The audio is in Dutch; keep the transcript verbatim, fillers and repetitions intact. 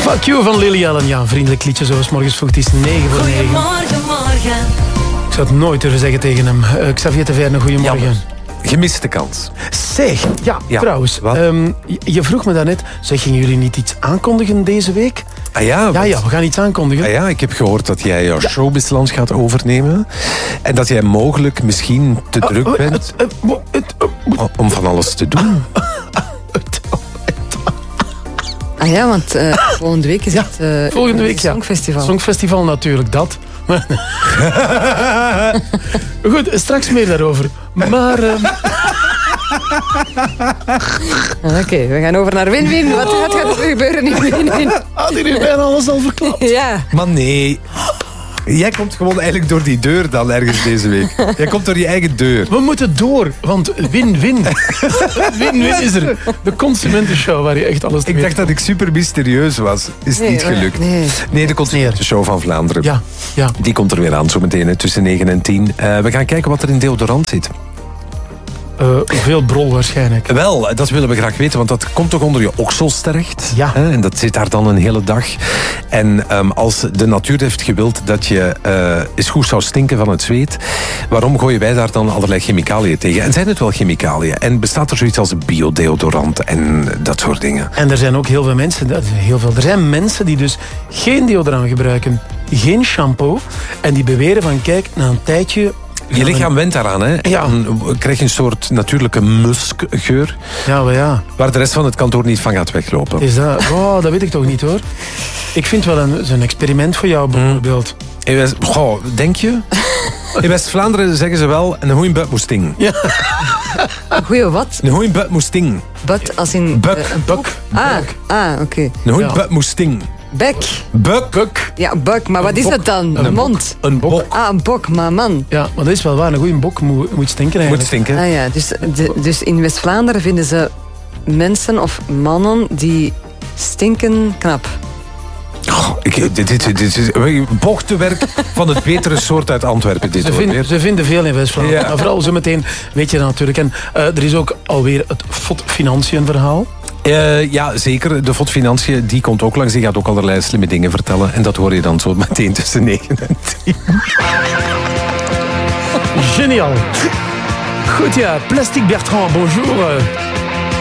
Fuck you van Lily Allen. Ja, een vriendelijk liedje zoals morgens vroeg. Het is negen voor negen. Goedemorgen, morgen. Ik zou het nooit durven zeggen tegen hem. Uh, Xavier de Verne, goedemorgen. Jammer. Gemiste kans. Zeg, ja, ja. trouwens. Um, je, je vroeg me daarnet, zeg, gingen jullie niet iets aankondigen deze week? Ah ja, ja, ja, we gaan iets aankondigen. Ah ja, ik heb gehoord dat jij jouw ja. showbizland gaat overnemen. En dat jij mogelijk misschien te uh, druk uh, bent uh, uh, uh, uh, uh, om van alles te doen. Ah ja, want uh, volgende week is ja, het uh, volgende week, Songfestival. Ja. Songfestival natuurlijk, dat. Goed, straks meer daarover. Maar... Uh... Oké, okay, we gaan over naar Win-Win. Wat, wat gaat er gebeuren in Win-Win? Had hij nu bijna alles al verklapt? Ja. Maar nee... Jij komt gewoon eigenlijk door die deur dan ergens deze week. Jij komt door je eigen deur. We moeten door, want win-win. Win-win is er. De consumentenshow waar je echt alles te Ik dacht dat ik super mysterieus was. Is nee, niet gelukt. Nee, nee de consumentenshow van Vlaanderen. Ja, ja. Die komt er weer aan, zo meteen tussen negen en tien. Uh, we gaan kijken wat er in deodorant zit. Uh, veel brol waarschijnlijk. Wel, dat willen we graag weten, want dat komt toch onder je oksels terecht. Ja. Hè? En dat zit daar dan een hele dag. En um, als de natuur heeft gewild dat je uh, eens goed zou stinken van het zweet, waarom gooien wij daar dan allerlei chemicaliën tegen? En zijn het wel chemicaliën? En bestaat er zoiets als biodeodorant en dat soort dingen? En er zijn ook heel veel mensen, heel veel, er zijn mensen die dus geen deodorant gebruiken, geen shampoo, en die beweren van kijk, na een tijdje... Je lichaam went daaraan, hè? Ja. Dan krijg je een soort natuurlijke muskgeur. Ja, maar ja. Waar de rest van het kantoor niet van gaat weglopen. Is dat? Oh, dat weet ik toch niet, hoor. Ik vind wel een, een experiment voor jou, bijvoorbeeld. Mm. West, goh, denk je? In West-Vlaanderen zeggen ze wel, een goeie butt moest sting. Ja. Een goeie wat? Een goeie butt moest sting. Butt als in... Buk. Uh, een buk. Ah, ah oké. Okay. Een goeie ja. butt moest sting. Bek. Buk. Buk. Ja, buk. Maar wat is dat dan? Een, een mond? Een bok. Ah, een bok, maar man. Ja, maar dat is wel waar. Een goede bok moet, moet stinken eigenlijk. Moet stinken. Ah ja, dus, de, dus in West-Vlaanderen vinden ze mensen of mannen die stinken knap. Oh, ik, dit, dit, dit is bochtenwerk van het betere soort uit Antwerpen. Dit ze, vind, ze vinden veel in West-Vlaanderen. Ja. Maar vooral zo meteen, weet je dat natuurlijk. En uh, er is ook alweer het F O D Financiën verhaal. Uh, ja, zeker. De F O D Financiën, die komt ook langs. Die gaat ook allerlei slimme dingen vertellen. En dat hoor je dan zo meteen tussen negen en tien. Geniaal. Goed ja, Plastic Bertrand, bonjour.